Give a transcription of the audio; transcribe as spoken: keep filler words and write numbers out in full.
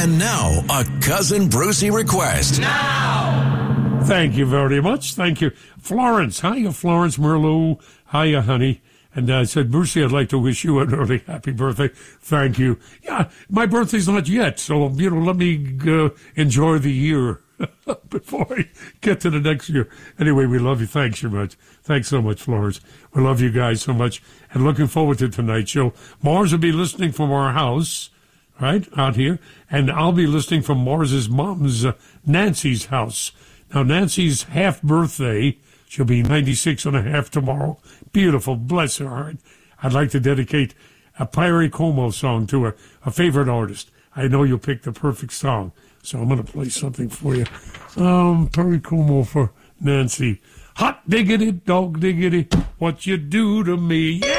And now, a Cousin Brucey request. Now! Thank you very much. Thank you. Florence. Hiya, Florence Merlot. Hiya, honey. And I uh, said, Brucey, I'd like to wish you an early happy birthday. Thank you. Yeah, my birthday's not yet, so, you know, let me uh, enjoy the year before I get to the next year. Anyway, we love you. Thanks so much. Thanks so much, Florence. We love you guys so much. And looking forward to tonight's show. Mars will be listening from our house, right, out here. And I'll be listening from Mars's mom's, uh, Nancy's house. Now, Nancy's half birthday, she'll be ninety-six and a half tomorrow. Beautiful, bless her heart. I'd like to dedicate a Perry Como song to her, a favorite artist. I know you'll pick the perfect song, so I'm going to play something for you. Um, Perry Como for Nancy. Hot diggity, dog diggity, what you do to me. Yeah!